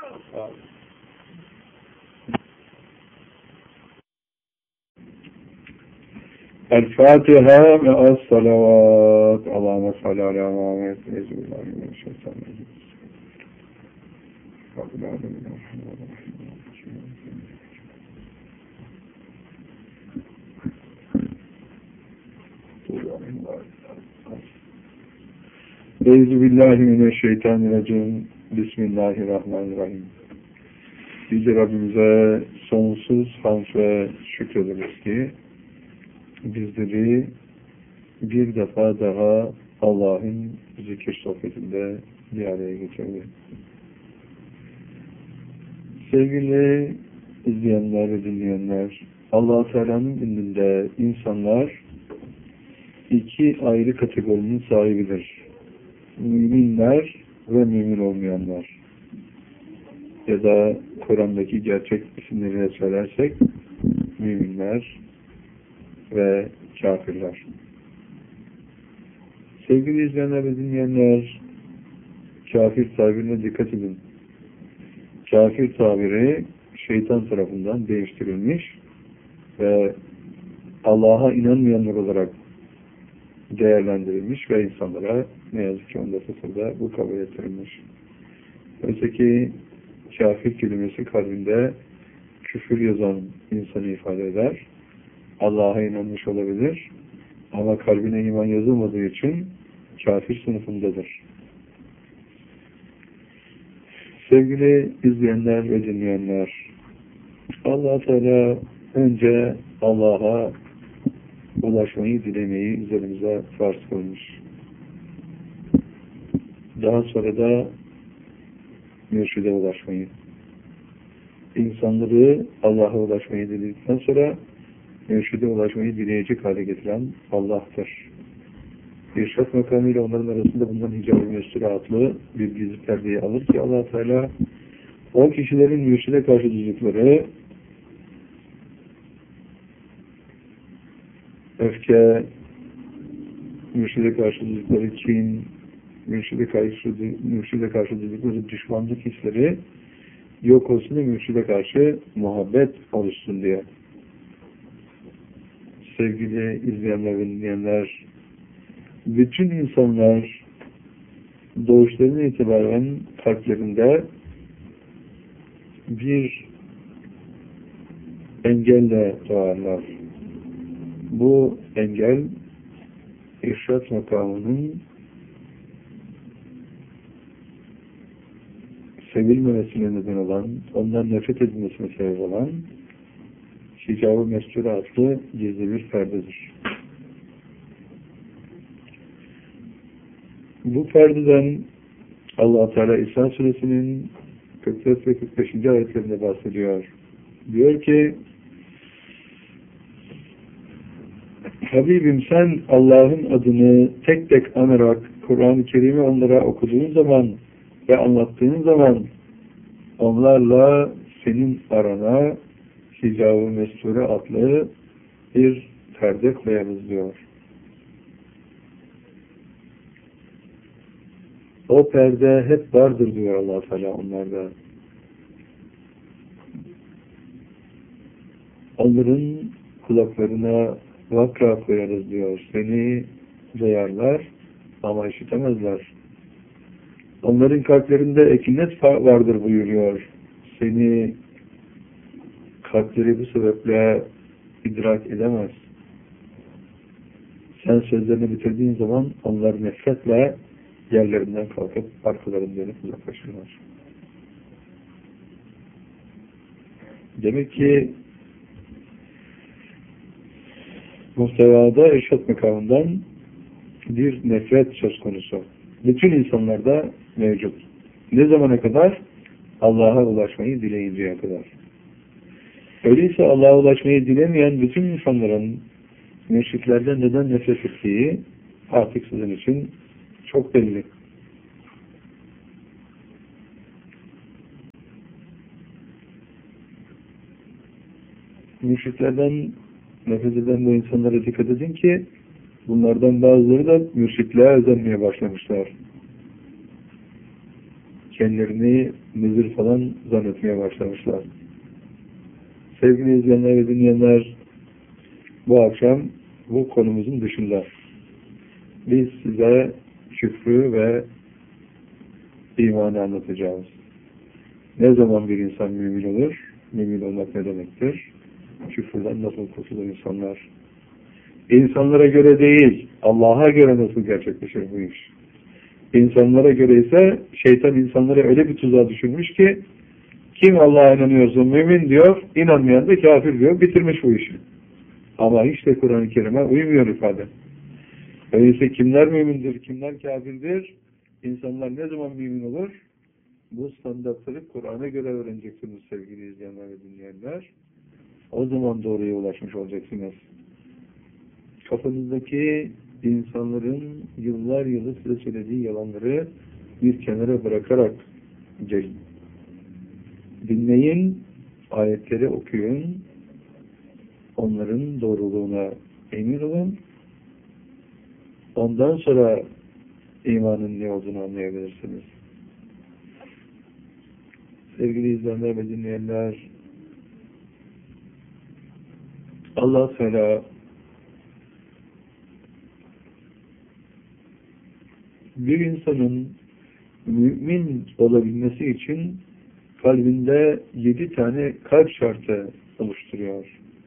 El-Fatiha ve es-salavat. Allahümme salli ala Muhammed. Euzubillahimineşşeytanirracim. Euzubillahimineşşeytanirracim. Bismillahirrahmanirrahim. Yüce Rabbimize sonsuz hamd ve şükrederiz ki bizleri bir defa daha Allah'ın zikir sohbetinde bir araya getirdi. Sevgili izleyenler ve dinleyenler, Allah-u Teala'nın indinde insanlar iki ayrı kategorinin sahibidir. Müminler ve mümin olmayanlar. Ya da Kur'an'daki gerçek isimleriyle söylersek müminler ve kafirler. Sevgili izleyenler ve dinleyenler, kafir tabirine dikkat edin. Kafir tabiri şeytan tarafından değiştirilmiş ve Allah'a inanmayanlar olarak değerlendirilmiş ve insanlara ne yazık ki onda fıtırda bu kabul ettirilmiş. Oysa ki kafir kelimesi kalbinde küfür yazan insanı ifade eder. Allah'a inanmış olabilir ama kalbine iman yazılmadığı için kafir sınıfındadır. Sevgili izleyenler ve dinleyenler, Allah-u Teala önce Allah'a ulaşmayı dilemeyi üzerimize farz kılmış. Daha sonra da mürşide ulaşmayı. İnsanları Allah'a ulaşmayı diledikten sonra mürşide ulaşmayı dileyecek hale getiren Allah'tır. İrşad makamıyla onların arasında bundan hicab-ı mesture adlı bir gizli perdeyi alır ki Allah-u Teala o kişilerin mürşide karşı duydukları öfke, mürşide karşı duydukları kin, mürşide karşı duydukları düşmanlık hisleri yok olsun da mürşide karşı muhabbet oluşsun diye. Sevgili izleyenler ve dinleyenler, bütün insanlar doğuşlarından itibaren kalplerinde bir engelle doğarlar. Bu engel irşad makamının sevilmemesine neden olan, ondan nefret edilmesine sebep olan hicab-ı mesture adlı gizli bir perdedir. Bu perdeden Allah-u Teala İsra Suresinin 44 ve 45. ayetlerinde bahsediyor. Diyor ki, Habibim sen Allah'ın adını tek tek anarak Kur'an-ı Kerim'i onlara okuduğun zaman ve anlattığın zaman onlarla senin arana hicab-ı mesture adlı bir perde koyarız diyor. O perde hep vardır diyor Allah Teala onlarda. Onların kulaklarına vakra koyarız diyor. Seni duyarlar ama işitemezler. Onların kalplerinde ekinet vardır buyuruyor. Seni kalpleri bu sebeple idrak edemez. Sen sözlerini bitirdiğin zaman onlar nefretle yerlerinden kalkıp arkalarını dönüp uzaklaşırlar. Demek ki muhtevada irşad makamından bir nefret söz konusu. Bütün insanlarda mevcut. Ne zamana kadar? Allah'a ulaşmayı dileyinceye kadar. Öyleyse Allah'a ulaşmayı dilemeyen bütün insanların müşriklerden neden nefret ettiği artık sizin için çok belli. Müşriklerden nefret eden bu insanlara dikkat edin ki bunlardan bazıları da mürşitliğe özenmeye başlamışlar. kendilerini müdür falan zannetmeye başlamışlar. Sevgili izleyenler ve dinleyenler, bu akşam bu konumuzun dışında biz size küfrü ve imanı anlatacağız. Ne zaman bir insan mümin olur? Mümin olmak ne demektir? Küfürden nasıl kurtulur insanlar? İnsanlara göre değil, Allah'a göre nasıl gerçekleşir bu iş? İnsanlara göre ise şeytan insanları öyle bir tuzağa düşürmüş ki kim Allah'a inanıyorsa mümin diyor, inanmayan da kafir diyor, bitirmiş bu işi. Ama hiç de Kur'an-ı Kerim'e uymuyor ifade. Öyleyse kimler mümindir, kimler kafirdir? İnsanlar ne zaman mümin olur? Bu standartları Kur'an'a göre öğreneceksiniz sevgili izleyenler ve dinleyenler. O zaman doğruya ulaşmış olacaksınız. Kafanızdaki insanların yıllar yılı size söylediği yalanları bir kenara bırakarak dinleyin, ayetleri okuyun, onların doğruluğuna emin olun. Ondan sonra imanın ne olduğunu anlayabilirsiniz. Sevgili izleyenler ve dinleyenler, Allah Teala bir insanın mümin olabilmesi için kalbinde 7 tane kalp şartı oluşturuyor.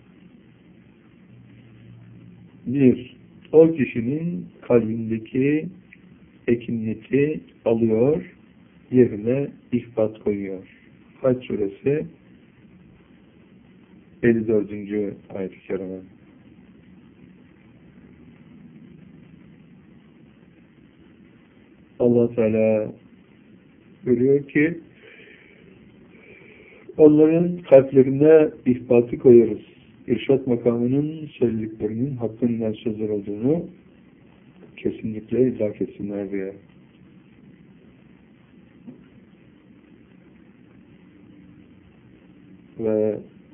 1. O kişinin kalbindeki ekiniyeti alıyor, yerine ihbat koyuyor. Hac suresi 54. ayet-i kerime. Allah Teala buyuruyor ki onların kalplerine ihbatı koyarız. İrşad makamının söylediklerinin hakkından sözler olduğunu kesinlikle idrak etsinler diye. Ve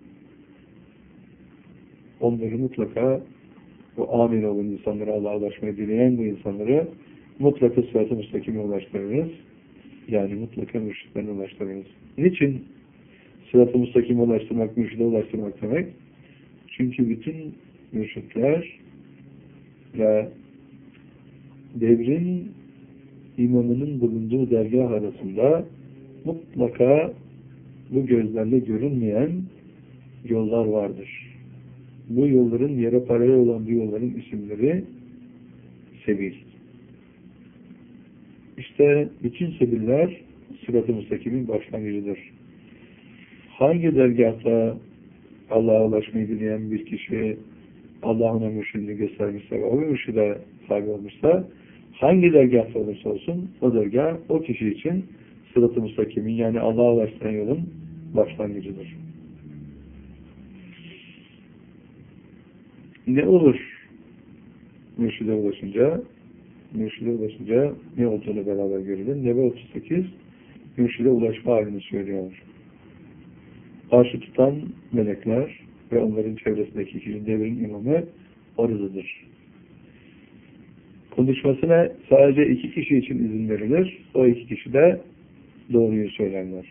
onları mutlaka bu amin olan insanları, Allah'a ulaşmayı dileyen bu insanları mutlaka sırat-ı müstakime ulaştırırız. Yani mutlaka mürşitlerine ulaştırırız. Niçin sırat-ı müstakime ulaştırmak, mürşide ulaştırmak demek? Çünkü bütün mürşitler ve devrin imamının bulunduğu dergah arasında mutlaka bu gözlerle görünmeyen yollar vardır. Bu yolların yere paralel olan bu yolların isimleri sebil. İşte bütün sebiller sırat-ı müstakimin başlangıcıdır. Hangi dergahta Allah'a ulaşmayı dileyen bir kişi Allah'ın mürşidini göstermişse ve o mürşide tabi olmuşsa hangi dergahta olursa olsun o dergah o kişi için sırat-ı müstakimin yani Allah'a ulaştıran yolun başlangıcıdır. Ne olur mürşide ulaşınca? Mürşide ulaşınca ne olduğunu beraber görelim. Nebe 38 mürşide ulaşma halini söylüyor. Arşı tutan melekler ve onların çevresindeki kişinin devrin imamı oradadır. Konuşmasına sadece 2 kişi için izin verilir. O 2 kişi de doğruyu söylerler.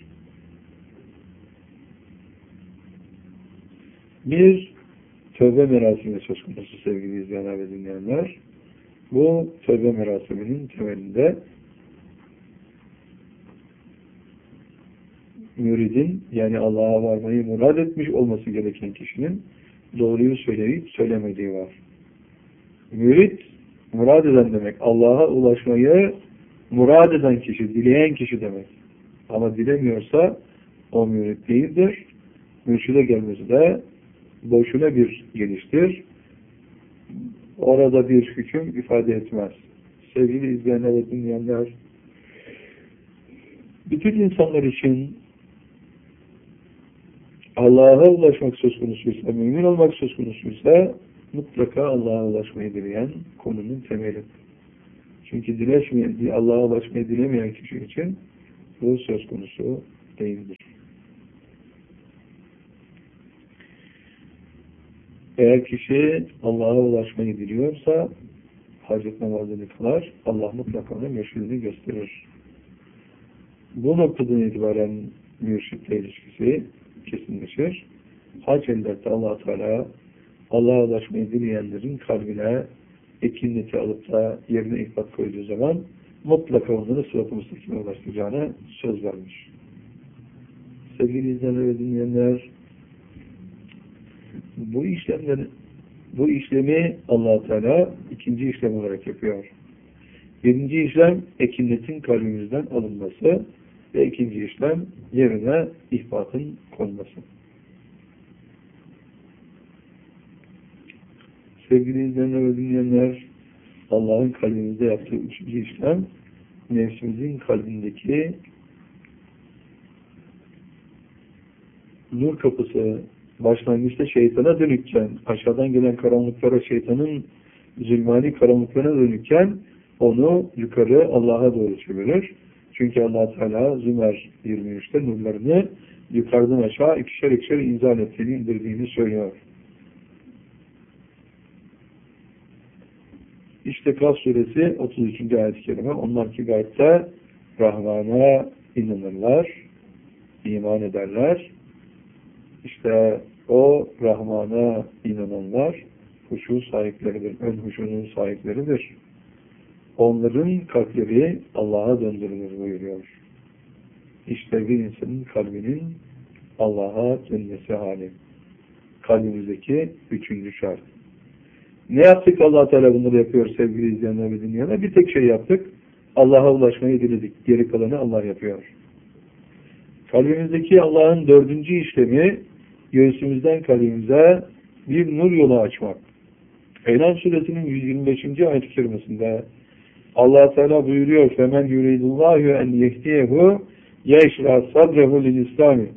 Bir tövbe merasimi söz konusu sevgili izleyenler ve dinleyenler. Bu tövbe merasiminin temelinde müridin yani Allah'a varmayı murad etmiş olması gereken kişinin doğruyu söyleyip söylemediği var. Mürid, murad eden demek. Allah'a ulaşmayı murad eden kişi, dileyen kişi demek. Ama dilemiyorsa o mürid değildir. Mürşide gelmesi de boşuna bir geliştir. Orada bir hüküm ifade etmez. Sevgili izleyenler ve dinleyenler, bütün insanlar için Allah'a ulaşmak söz konusuysa, mümin olmak söz konusuysa mutlaka Allah'a ulaşmayı dileyen konunun temeli. Çünkü Allah'a ulaşmayı dilemeyen kişi için bu söz konusu değildir. Eğer kişi Allah'a ulaşmayı diliyorsa hacet namazını kılar, Allah mutlaka ona mürşidini gösterir. Bu noktadan itibaren mürşitle ilişkisi kesinleşir. Hac elbette Allah-u Teala Allah'a ulaşmayı dileyenlerin kalbine ekinleti alıp da yerine ifat koyduğu zaman mutlaka onları sırat-ı müstakime ulaştıracağına söz vermiş. Sevgili izleyenler ve dinleyenler, bu işlemi Allah-u Teala ikinci işlem olarak yapıyor. Birinci işlem ekinletin kalbimizden alınması ve ikinci işlem yerine ihfatın konması. Sevgili izleyenler ve dinleyenler, Allah'ın kalbimizde yaptığı üçüncü işlem, nefsimizin kalbindeki nur kapısı başlangıçta şeytana dönükken, aşağıdan gelen karanlıklara, şeytanın zulmani karanlıklarına dönükken onu yukarı Allah'a doğru çevirir. Çünkü Allah Teala Zümer 23'te nurlarını yukarıdan aşağı ikişer ikişer inzal ettiğini, indirdiğini söylüyor. İşte Kaf suresi 33. ayet-i kerime. Onlar ki gayette Rahman'a inanırlar, iman ederler. İşte o Rahman'a inananlar huşu sahipleridir, ön huşunun sahipleridir. Onların kalpleri Allah'a döndürülür buyuruyor. İşte bir insanın kalbinin Allah'a dönmesi hali. Kalbimizdeki üçüncü şart. Ne yaptık? Allah Teala bunları yapıyor sevgili izleyenler ve dinleyenler. Bir tek şey yaptık. Allah'a ulaşmayı diledik. Geri kalanı Allah yapıyor. Kalbimizdeki Allah'ın dördüncü işlemi göğsümüzden kalbimize bir nur yolu açmak. Enam suresinin 125. ayet-i kerimesinde Allah Teala buyuruyor: "Femen yuridullahu en yehdiyehu yeşra sadrehu lil-İslami."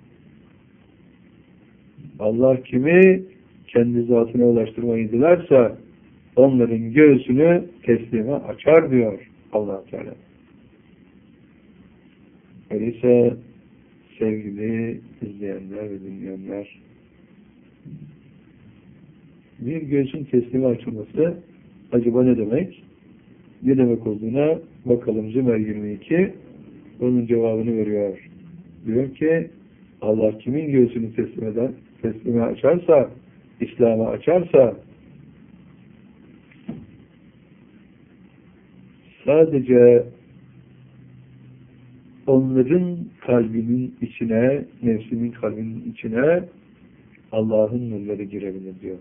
Allah kimi kendi zatına ulaştırmayı dilerse onların göğsünü teslime açar diyor Allah Teala. Öyleyse sevgili izleyenler ve dinleyenler, bir göğsün teslime açılması acaba ne demek? Ne demek olduğuna bakalım. Zümer 22 onun cevabını veriyor. Diyor ki Allah kimin göğsünü teslime açarsa, İslam'a açarsa sadece onların kalbinin içine, nefsinin kalbinin içine Allah'ın nurları girebilir diyor.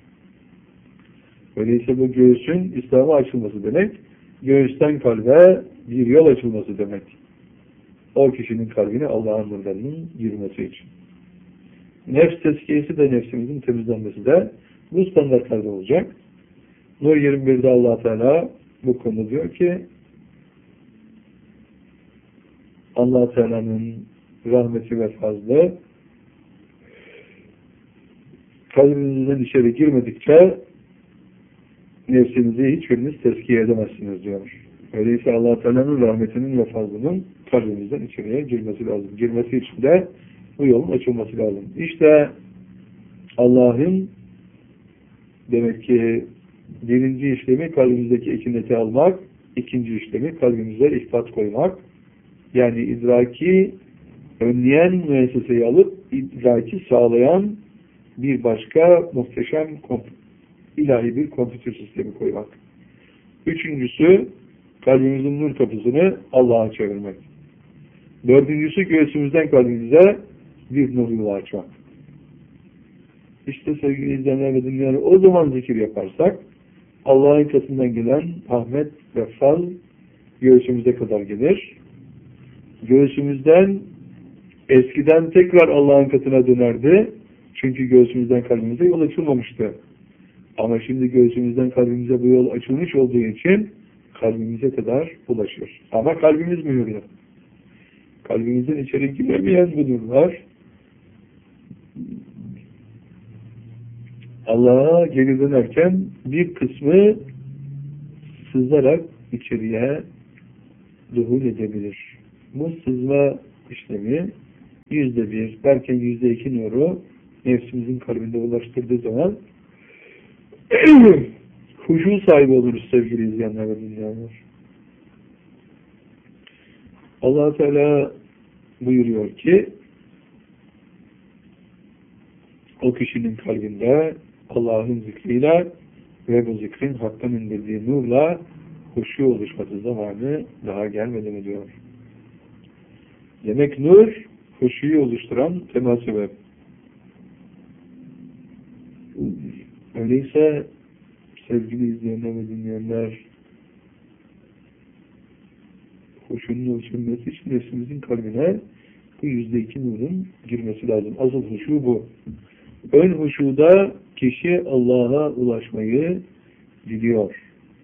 Öyleyse bu göğsün İslam'a açılması demek, göğüsten kalbe bir yol açılması demek. O kişinin kalbine Allah'ın nurlarının girmesi için. Nefs tezkiyesi de nefsimizin temizlenmesi de bu standartlarda olacak. Nur 21'de Allah Teala bu konuda diyor ki Allah Teala'nın rahmeti ve fazlı kalbinizden içeri girmedikçe nefsinizi hiçbiriniz tezkiye edemezsiniz diyor. Öyleyse Allah Teala'nın rahmetinin ve fazlının kalbimizden içeriye girmesi lazım. Girmesi için de bu yolun açılması lazım. İşte Allah'ın demek ki birinci işlemi kalbimizdeki ekineti almak, ikinci işlemi kalbimize ihtat koymak. Yani idraki önleyen müesseseyi alıp idraki sağlayan bir başka muhteşem ilahi bir kompütür sistemi koymak. Üçüncüsü kalbimizin nur kapısını Allah'a çevirmek. Dördüncüsü göğsümüzden kalbimize bir nur yolu açmak. İşte sevgili izleyenler ve dinleyenler, o zaman zikir yaparsak Allah'ın katından gelen rahmet ve fazl göğsümüze kadar gelir. Göğsümüzden eskiden tekrar Allah'ın katına dönerdi. Çünkü göğsümüzden kalbimize yol açılmamıştı. Ama şimdi göğsümüzden kalbimize bu yol açılmış olduğu için kalbimize kadar ulaşır. Ama kalbimiz mühürlü. Kalbimizden içeri giremeyen bu nurlar Allah'a geri dönerken bir kısmı sızarak içeriye duhul edebilir. Bu sızma işlemi %1, belki %2 nuru nefsimizin kalbinde ulaştırdığı zaman huşu sahibi oluruz sevgili izleyenler ve dinleyenler. Allah Teala buyuruyor ki o kişinin kalbinde Allah'ın zikriyle ve bu zikrin haktan indirdiği nurla huşu oluşması zamanı daha gelmedi mi diyor. Demek nur huşuyu oluşturan temel sebep. Öyleyse sevgili izleyenler ve dinleyenler, huşunun ölçülmesi için nefsimizin kalbine bu %2 nurun girmesi lazım. Asıl huşu bu. Ön huşuda kişi Allah'a ulaşmayı diliyor.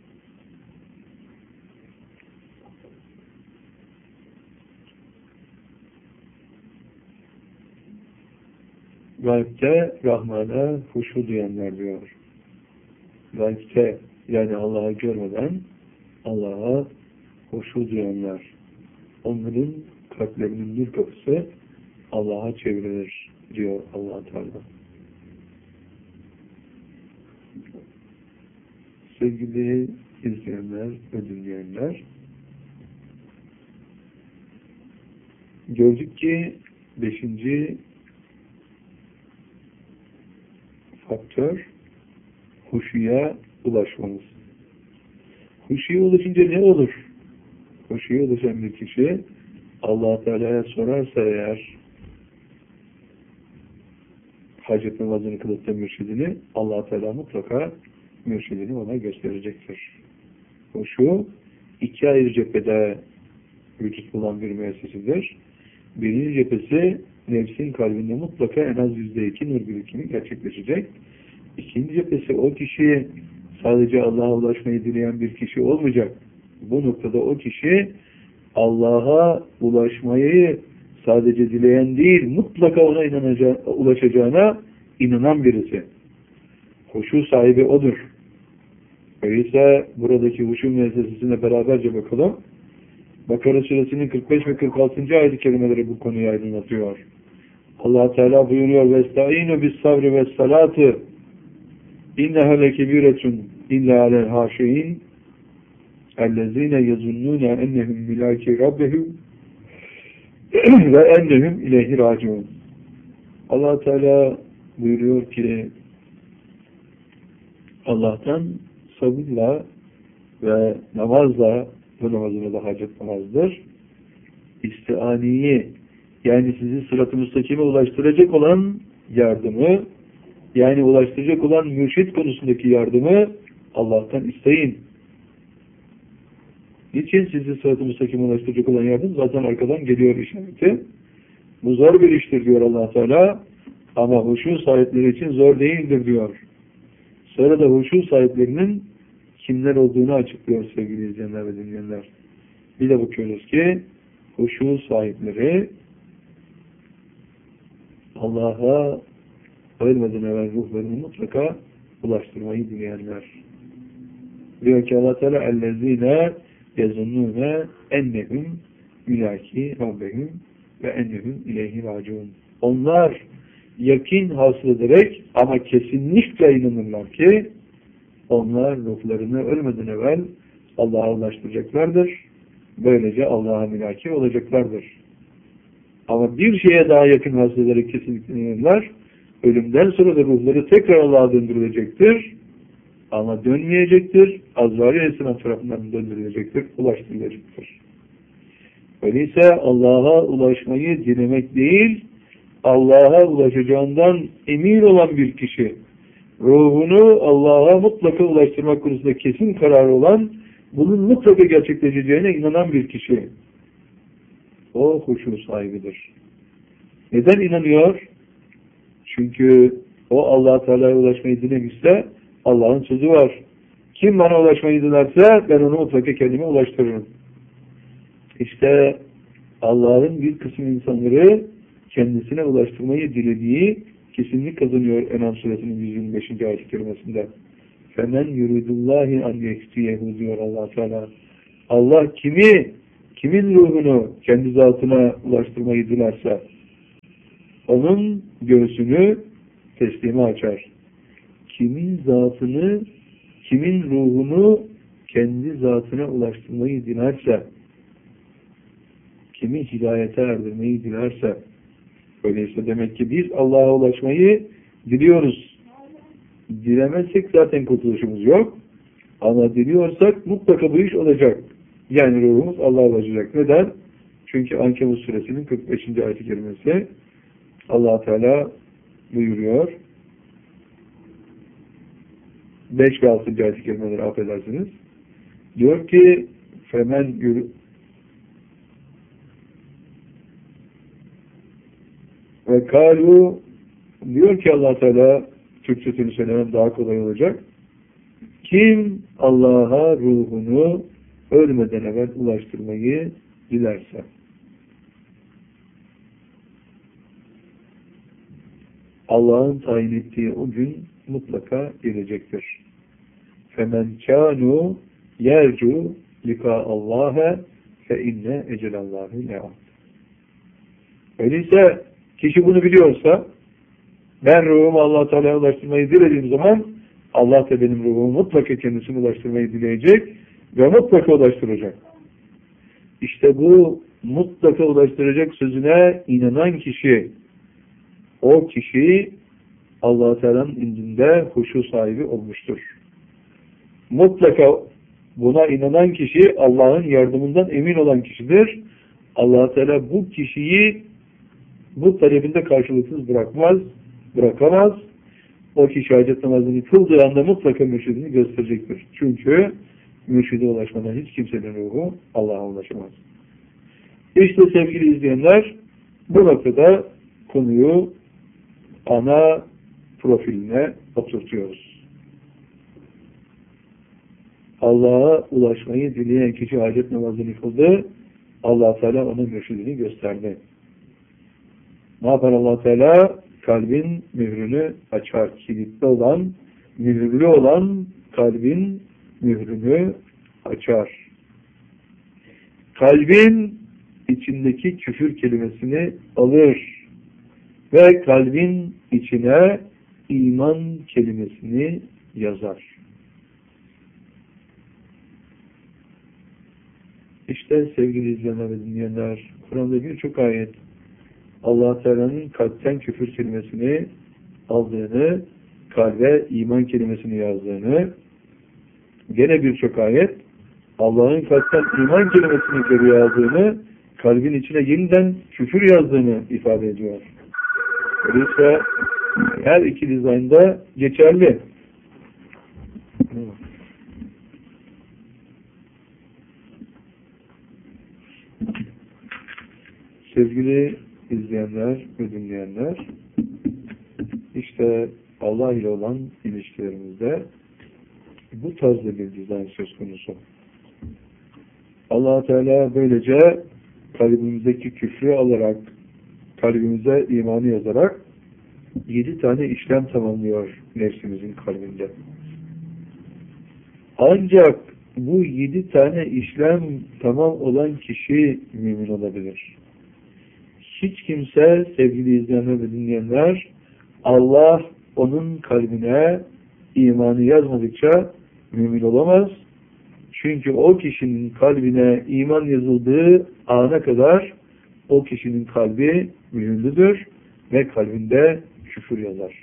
Gaybte Rahman'a huşu duyanlar diyor. Gaybte yani Allah'ı görmeden Allah'a huşu duyanlar. Onların kalplerinin nur kapısı Allah'a çevrilir diyor Allah Teala. Sevgili izleyenler ve dinleyenler, gördük ki 5. faktör huşuya ulaşmamız. Huşuya ulaşınca ne olur? Huşuya ulaşan bir kişi Allah Teala'ya sorarsa eğer hacet namazını kılıp da mürşidini, Allah Teala mutlaka mürşidini ona gösterecektir. Huşu 2 ayrı cephede vücut bulan bir müessesidir. Birinci cephesi nefsin kalbinde mutlaka en az %2 nur birikimi gerçekleşecek. İkinci cephesi o kişi sadece Allah'a ulaşmayı dileyen bir kişi olmayacak. Bu noktada o kişi Allah'a ulaşmayı sadece dileyen değil, mutlaka ona ulaşacağına inanan birisi. Huşu sahibi odur. Öyleyse buradaki huşu müessesesine beraberce bakalım. Bakara suresinin 45 ve 46. ayet-i kerimeleri bu konuyu aydınlatıyor. Allah Teala buyuruyor: "Vestaînû bis-sabri ve's-salâti inneha lekebîretun illâ alel-hâşiîn ellezîne yezunnûne ennehum milâki rabbihim ve ennehum ileyhi râciûn." Allah Teala buyuruyor ki Allah'tan sabırla ve namazla, bu namazına da hacet namazdır, istianiyi, yani sizi sırat-ı müstakime ulaştıracak olan yardımı, yani ulaştıracak olan mürşit konusundaki yardımı Allah'tan isteyin. Niçin sizi sırat-ı müstakime ulaştıracak olan yardım? Zaten arkadan geliyor işareti. Bu zor bir iştir diyor Allah Teala, ama huşu sahipleri için zor değildir diyor. Sonra da huşu sahiplerinin kimler olduğunu açıklıyor sevgili izleyenler ve dinleyenler. Bir de bakıyoruz ki huşu sahipleri Allah'a ölmeden evvel ruhlarını mutlaka ulaştırmayı dileyenler. Diyor ki Allah Teala ellezîne yezunnûne ennehum mülâki rabbehum ve ennehum ileyhi râciûn. Onlar yakin hasıl ederek ama kesinlikle inanırlar ki onlar ruhlarını ölmeden evvel Allah'a ulaştıracaklardır. Böylece Allah'a mülâki olacaklardır. Ama bir şeye daha yakın hasıl ederek kesinlikle inanırlar. Ölümden sonra da ruhları tekrar Allah'a döndürülecektir. Ama dönmeyecektir. Azrail Aleyhisselam tarafından döndürülecektir. Ulaştırılacaktır. Öyleyse Allah'a ulaşmayı dilemek değil, Allah'a ulaşacağından emin olan bir kişi, ruhunu Allah'a mutlaka ulaştırmak konusunda kesin kararı olan, bunun mutlaka gerçekleşeceğine inanan bir kişi, o huşu sahibidir. Neden inanıyor? Çünkü o Allah Teala'ya ulaşmayı dilemişse Allah'ın sözü var. Kim bana ulaşmayı dilerse ben onu mutlaka kendime ulaştırırım. İşte Allah'ın bir kısım insanları kendisine ulaştırmayı dilediği kesinlik kazanıyor En'am suresinin 125. ayet-i kerimesinde. Femen yuridullahi an yehdiyehu diyor Allah Teala. Allah kimin ruhunu kendi zatına ulaştırmayı dilerse onun göğsünü teslime açar. Kimin zatını, kimin ruhunu kendi zatına ulaştırmayı dilerse, kimi hidayete erdirmeyi dilerse, öyleyse demek ki biz Allah'a ulaşmayı diliyoruz. Dilemezsek zaten kurtuluşumuz yok. Ama diliyorsak mutlaka bu iş olacak. Yani ruhumuz Allah'a ulaşacak. Neden? Çünkü Ankebut suresinin 45. ayet-i kerimesi Allah Teala buyuruyor. 5 ve 6. ayet-i kerimeleri affedersiniz. Diyor ki femen yürü ve kalu, diyor ki Allah Teala, Türkçesini söylemem daha kolay olacak. Kim Allah'a ruhunu ölmeden evvel ulaştırmayı dilerse. Allah'ın tayin ettiği o gün mutlaka gelecektir. فَمَنْ كَانُوا يَرْجُوا لِقَاءَ اللّٰهَ فَاِنَّ اَجَلَ اللّٰهِ لَعَدْ. Öyleyse kişi bunu biliyorsa, ben ruhumu Allah Teala'ya ulaştırmayı dilediğim zaman Allah da benim ruhumu mutlaka kendisine ulaştırmayı dileyecek ve mutlaka ulaştıracak. İşte bu mutlaka ulaştıracak sözüne inanan kişi, o kişi Allah Teala'nın indinde huşu sahibi olmuştur. Mutlaka buna inanan kişi Allah'ın yardımından emin olan kişidir. Allah Teala bu kişiyi bu talebinde karşılıksız bırakamaz. O kişi hacet namazını kıldığı anda mutlaka mürşidini gösterecektir. Çünkü mürşide ulaşmadan hiç kimsenin ruhu Allah'a ulaşamaz. İşte sevgili izleyenler, bu noktada konuyu ana profiline oturtuyoruz. Allah'a ulaşmayı dileyen kişi hacet namazını kıldı. Allah Teala ona mürşidini gösterdi. Ne yapar Allah Teala? Kalbin mührünü açar. Kilitli olan, mühürlü olan kalbin mührünü açar. Kalbin içindeki küfür kelimesini alır ve kalbin içine iman kelimesini yazar. İşte sevgili izleyenler ve dinleyenler, Kur'an'da birçok ayet Allah Teala'nın kalpten küfür kelimesini aldığını, kalbe iman kelimesini yazdığını, gene birçok ayet Allah'ın kalpten iman kelimesini geri yazdığını, kalbin içine yeniden küfür yazdığını ifade ediyor. Öyleyse her iki dizaynda geçerli. Sevgili izleyenler ve dinleyenler, işte Allah ile olan ilişkilerimizde bu tarzda bir dizayn söz konusu. Allah Teala böylece kalbimizdeki küfrü alarak, kalbimize imanı yazarak 7 tane işlem tamamlıyor nefsimizin kalbinde. Ancak bu 7 tane işlem tamam olan kişi mümin olabilir. Hiç kimse, sevgili izleyenler ve dinleyenler, Allah onun kalbine imanı yazmadıkça mümin olamaz. Çünkü o kişinin kalbine iman yazıldığı ana kadar o kişinin kalbi mühürlüdür ve kalbinde küfür yazar.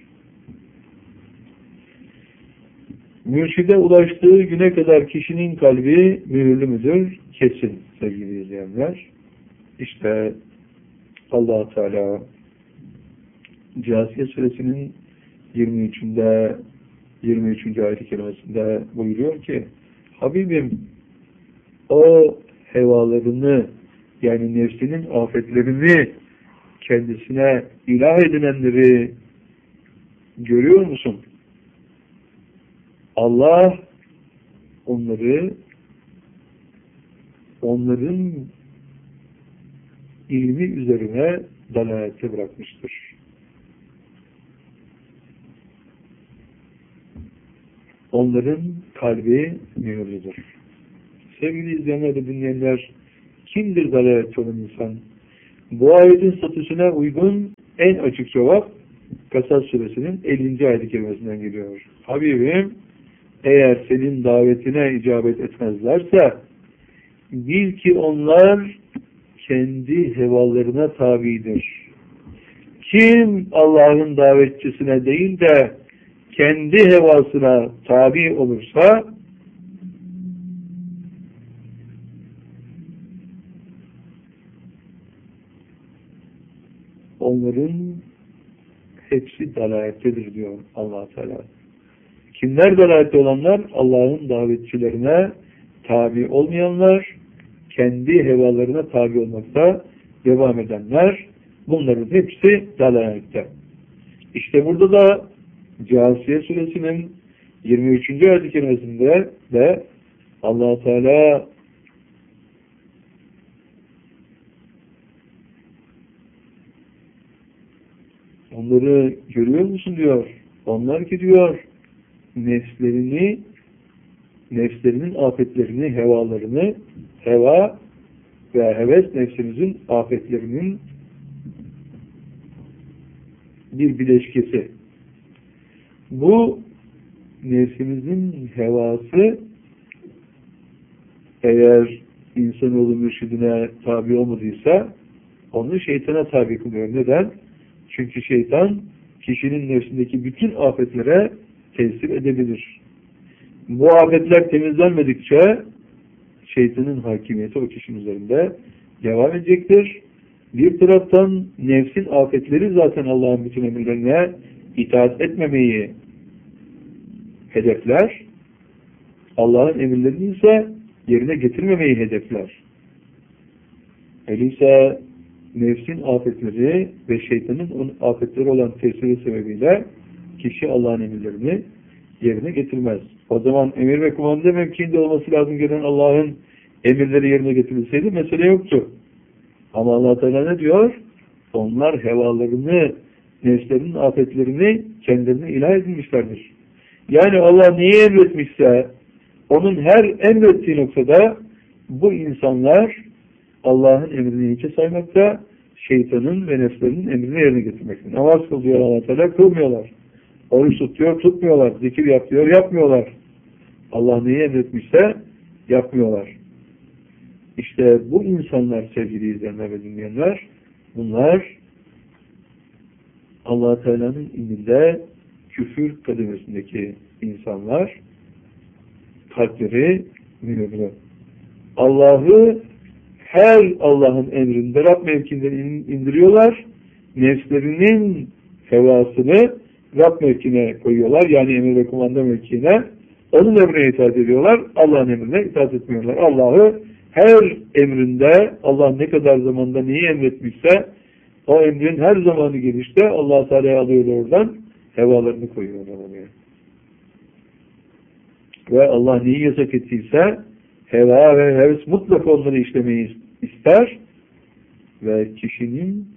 Mürşide ulaştığı güne kadar kişinin kalbi mühürlü müdür? Kesin sevgili izleyenler. İşte Allah Teala Câsiye suresinin 23. ayet-i kerimesinde buyuruyor ki, Habibim, o hevalarını, yani nefsinin afetlerini kendisine ilah edinenleri görüyor musun? Allah onların ilmi üzerine dalalete bırakmıştır. Onların kalbi mühürlüdür. Sevgili izleyenler ve dinleyenler, kimdir dalalette olan insan? Bu ayetin statüsüne uygun en açık cevap Kasas suresinin 50. ayet-i kerimesinden geliyor. Habibim, eğer senin davetine icabet etmezlerse bil ki onlar kendi hevalarına tabidir. Kim Allah'ın davetçisine değil de kendi hevasına tabi olursa onların hepsi dalalettedir diyor Allah Teala. Kimler dalalette olanlar? Allah'ın davetçilerine tabi olmayanlar, kendi hevalarına tabi olmakta devam edenler, bunların hepsi dalalette. İşte burada da Câsiye suresinin 23. ayet-i kerimesinde de Allah Teala onları görüyor musun diyor. Onlar ki diyor nefslerinin afetlerini, hevalarını, heva ve heves nefsimizin afetlerinin bir bileşkesi. Bu nefsimizin hevası eğer insanoğlu mürşidine tabi olmadıysa onu şeytana tabi kılıyor. Neden? Çünkü şeytan kişinin nefsindeki bütün afetlere tesir edebilir. Bu afetler temizlenmedikçe şeytanın hakimiyeti o kişinin üzerinde devam edecektir. Bir taraftan nefsin afetleri zaten Allah'ın bütün emirlerine itaat etmemeyi hedefler. Allah'ın emirlerini ise yerine getirmemeyi hedefler. Öyleyse nefsin afetleri ve şeytanın onun afetleri olan tesiri sebebiyle kişi Allah'ın emirlerini yerine getirmez. O zaman emir ve kumanda mevkiinde olması lazım gelen Allah'ın emirleri yerine getirilseydi mesele yoktu. Ama Allah Teala ne diyor? Onlar hevalarını, nefslerinin afetlerini kendilerine ilah edilmişlerdir. Yani Allah neyi emretmişse onun her emrettiği noktada bu insanlar Allah'ın emrini hiçe saymakta, şeytanın ve nefslerinin emrini yerine getirmekte. Namaz kıl diyor Allah Teala, kılmıyorlar. Oruç tutuyor, tutmuyorlar. Zikir yapıyor, yapmıyorlar. Allah neyi emretmişse yapmıyorlar. İşte bu insanlar sevgili izleyenler ve dinleyenler, bunlar Allah Teala'nın indinde küfür kademesindeki insanlar, kalpleri mühürlü. Allah'ı her Allah'ın emrinde Rab mevkiinden indiriyorlar. Nefslerinin hevasını Rab mevkine koyuyorlar. Yani emir ve kumanda mevkine. Onun emrine itaat ediyorlar. Allah'ın emrine itaat etmiyorlar. Allah'ı her emrinde Allah ne kadar zamanda neyi emretmişse o emrin her zamanı gelişte Allah Teala'ya alıyorlar oradan. Hevalarını koyuyorlar oraya. Ve Allah neyi yasak ettiyse heva ve heves mutlaka onları işlemeyi ister ve kişinin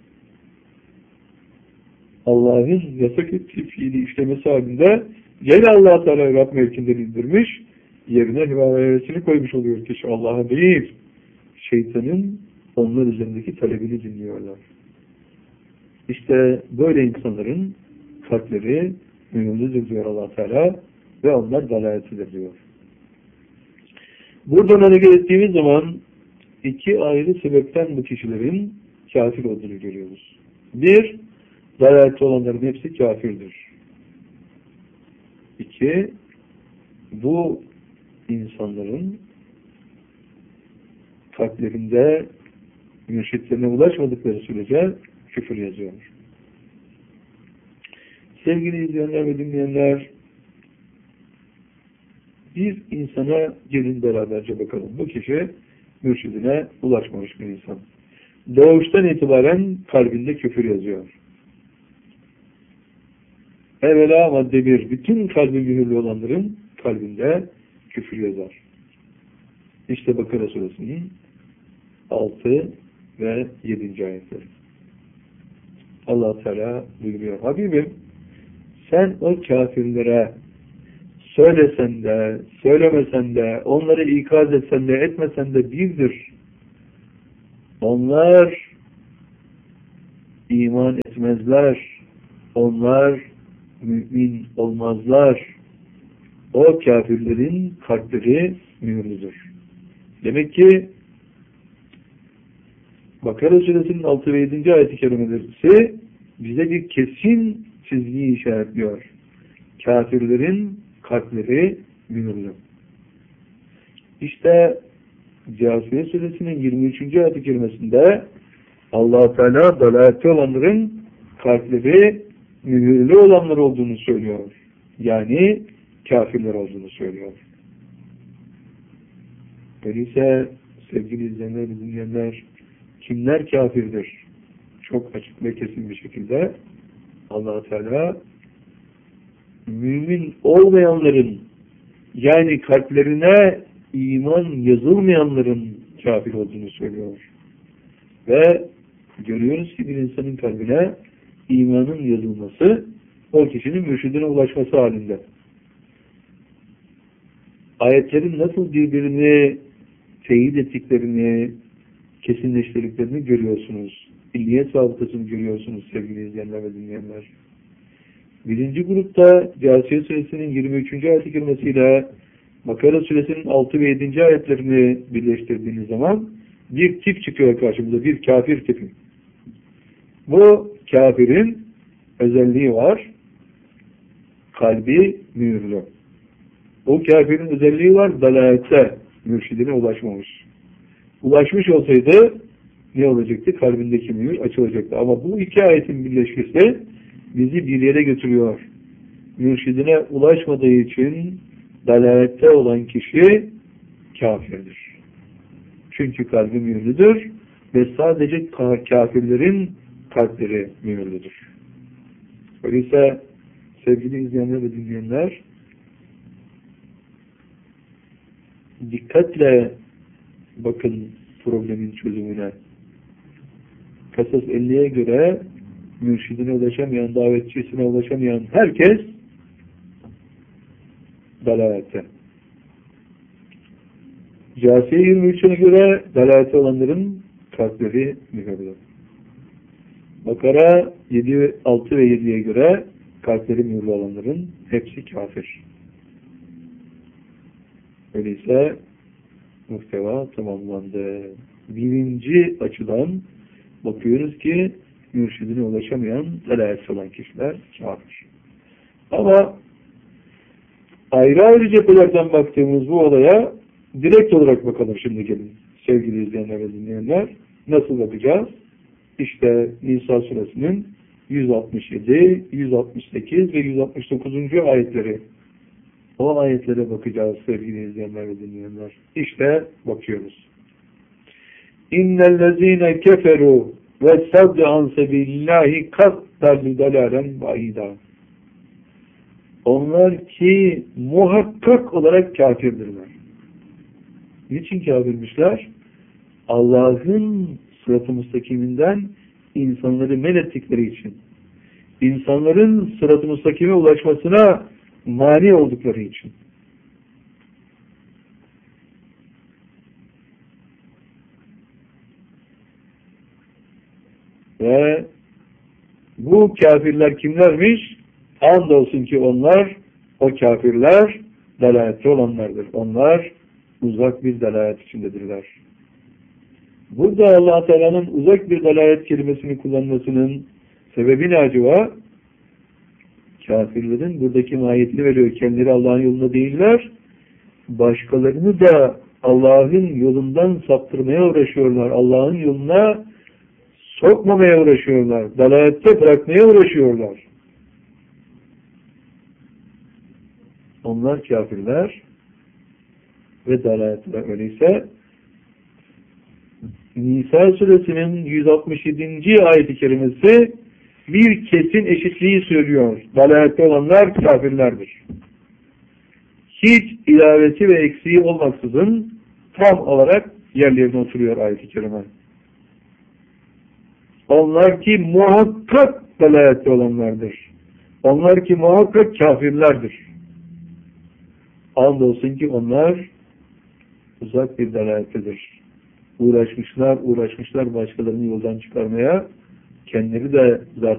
Allah'ın yasak ettiği fiili işlemesi halinde gene Allah Teala Rab mevkinden indirmiş, yerine heva ve hevesini koymuş oluyor kişi. Allah'a değil, şeytanın onlar üzerindeki talebini dinliyorlar. İşte böyle insanların kalpleri mühürlüdür diyor Allah Teala ve onlar dalaletidir diyor. Buradan hareket ettiğimiz zaman iki ayrı sebepten bu kişilerin kafir olduğunu görüyoruz. Bir, dalalette olanların hepsi kafirdir. İki, bu insanların kalplerinde mürşitlerine ulaşmadıkları sürece küfür yazıyor. Sevgili izleyenler ve dinleyenler, bir insana gelin beraberce bakalım. Bu kişi mürşidine ulaşmamış bir insan. Doğuştan itibaren kalbinde küfür yazıyor. Evvela madde bir, bütün kalbi mühürlü olanların kalbinde küfür yazar. İşte Bakara suresinin 6 ve 7. ayetleri. Allah Teala buyuruyor. Habibim, sen o kafirlere söylesen de, söylemesen de, onları ikaz etsen de, etmesen de birdir. Onlar iman etmezler. Onlar mümin olmazlar. O kafirlerin kalpleri mühürlüdür. Demek ki Bakara Suresinin 6 ve 7. ayet-i kerimeleri bize bir kesin çizgiyi işaretliyor. Kafirlerin kalpleri mühürlü. İşte Câsiye Suresinin 23. ayet-i kerimesinde Allah-u Teala dalalette olanların kalpleri mühürlü olanlar olduğunu söylüyor. Yani kafirler olduğunu söylüyor. Öyleyse sevgili izleyenler ve dinleyenler, kimler kafirdir? Çok açık ve kesin bir şekilde Allah-u Teala mümin olmayanların, yani kalplerine iman yazılmayanların kafir olduğunu söylüyor. Ve görüyoruz ki bir insanın kalbine imanın yazılması o kişinin mürşidine ulaşması halinde. Ayetlerin nasıl birbirini teyit ettiklerini, kesinleştirdiklerini görüyorsunuz. İlliyet sabıtasını görüyorsunuz sevgili izleyenler ve dinleyenler. Birinci grupta Câsiye Suresinin 23. ayet-i kerimesiyle Bakara Suresinin 6 ve 7. ayetlerini birleştirdiğiniz zaman bir tip çıkıyor karşımıza, bir kafir tipi. Bu kafirin özelliği var, kalbi mühürlü. O kafirin özelliği var, dalalette, mürşidine ulaşmamış. Ulaşmış olsaydı ne olacaktı? Kalbindeki mühür açılacaktı. Ama bu iki ayetin birleşmesi bizi bir yere götürüyor. Mürşidine ulaşmadığı için dalalette olan kişi kafirdir. Çünkü kalbi mühürlüdür ve sadece kafirlerin kalpleri mühürlüdür. Öyleyse sevgili izleyenler ve dinleyenler, dikkatle bakın problemin çözümüne. Kasas 50'ye göre mürşidine ulaşamayan, davetçisine ulaşamayan herkes dalalette. Câsiye 23'üne göre dalalette olanların kalpleri mühürlü. Bakara 6 ve 7'ye göre kalpleri mühürlü olanların hepsi kafir. Öyleyse muhteva tamamlandı. Birinci açıdan bakıyoruz ki mürşidine ulaşamayan, dalalette olan kişiler kafir. Ama ayrı ayrı cephelerden baktığımız bu olaya direkt olarak bakalım şimdi gelin. Sevgili izleyenler ve dinleyenler, nasıl bakacağız? İşte Nisa Suresinin 167, 168 ve 169. ayetleri. O ayetlere bakacağız sevgili izleyenler ve dinleyenler. İşte bakıyoruz. İnnellezîne keferû ve sadde an sebilillahi kattarli dalâlen ba'îdâ. Onlar ki muhakkak olarak kafirdirler. Niçin kafirmişler? Allah'ın sırat-ı müstakiminden insanları men ettikleri için. İnsanların sırat-ı müstakime ulaşmasına mani oldukları için. Ve bu kafirler kimlermiş? Andolsun ki onlar, o kafirler dalalette olanlardır. Onlar uzak bir dalalet içindedirler. Burada Allah Teala'nın uzak bir dalalet kelimesini kullanmasının sebebi ne acaba? Kafirlerin buradaki mahiyetini veriyor. Kendileri Allah'ın yolunda değiller. Başkalarını da Allah'ın yolundan saptırmaya uğraşıyorlar. Allah'ın yoluna sokmamaya uğraşıyorlar. Dalalette bırakmaya uğraşıyorlar. Onlar kafirler ve dalaletler. Öyleyse Nisa Suresinin 167. ayet-i kerimesi bir kesin eşitliği söylüyor. Dalalette olanlar kafirlerdir. Hiç ilavesi ve eksiği olmaksızın tam olarak yerlerine oturuyor ayet-i kerime. Onlar ki muhakkak dalalette olanlardır. Onlar ki muhakkak kafirlerdir. Andolsun ki onlar uzak bir dalalettedir. Uğraşmışlar başkalarını yoldan çıkarmaya, kendileri de zaten